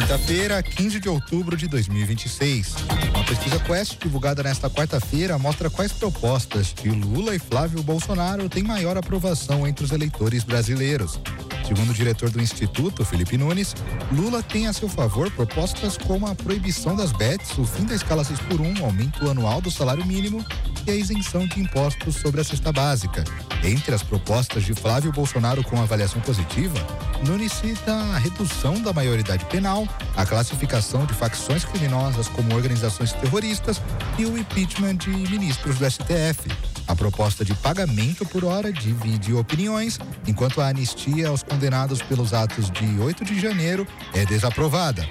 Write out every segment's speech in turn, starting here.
Quinta-feira, 15 de outubro de 2026. Uma pesquisa Quest divulgada nesta quarta-feira mostra quais propostas de Lula e Flávio Bolsonaro têm maior aprovação entre os eleitores brasileiros. Segundo o diretor do Instituto, Felipe Nunes, Lula tem a seu favor propostas como a proibição das bets, o fim da escala 6x1, aumento anual do salário mínimo e a isenção de impostos sobre a cesta básica. Entre as propostas de Flávio Bolsonaro com avaliação positiva, Nunes cita a redução da maioridade penal, a classificação de facções criminosas como organizações terroristas e o impeachment de ministros do STF. A proposta de pagamento por hora divide opiniões, enquanto a anistia aos condenados pelos atos de 8 de janeiro é desaprovada.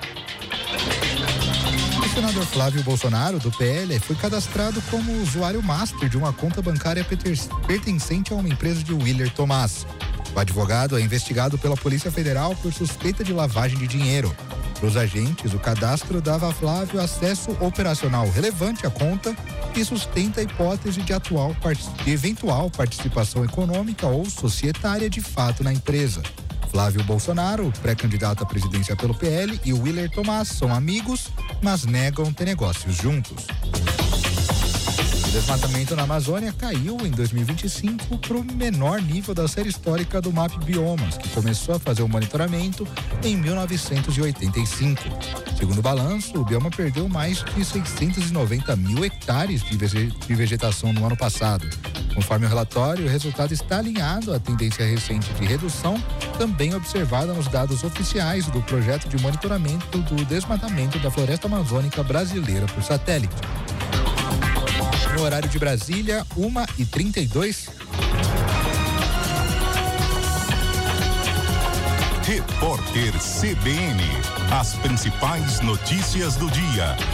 O senador Flávio Bolsonaro, do PL, foi cadastrado como usuário master de uma conta bancária pertencente a uma empresa de Willer Tomás. O advogado é investigado pela Polícia Federal por suspeita de lavagem de dinheiro. Para os agentes, o cadastro dava a Flávio acesso operacional relevante à conta e sustenta a hipótese de eventual participação econômica ou societária de fato na empresa. Flávio Bolsonaro, pré-candidato à presidência pelo PL, e o Willer Tomás são amigos, mas negam ter negócios juntos. O desmatamento na Amazônia caiu em 2025 para o menor nível da série histórica do MAP Biomas, que começou a fazer o monitoramento em 1985. Segundo o balanço, o bioma perdeu mais de 690 mil hectares de vegetação no ano passado. Conforme o relatório, o resultado está alinhado à tendência recente de redução, também observada nos dados oficiais do projeto de monitoramento do desmatamento da floresta amazônica brasileira por satélite. No horário de Brasília, 1h32. Repórter CBN. As principais notícias do dia.